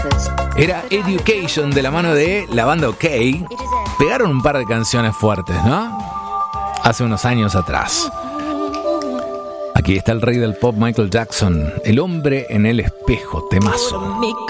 Era Education de la mano de la banda OK. Pegaron un par de canciones fuertes, ¿no? Hace unos años atrás. Aquí está el rey del pop, Michael Jackson. El hombre en el espejo, temazo.